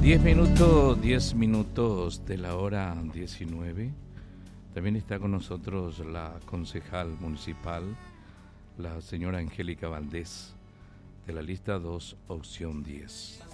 10 minutos de la hora 19. También está con nosotros la concejal municipal, la señora Angélica Valdés, de la lista 2, opción 10.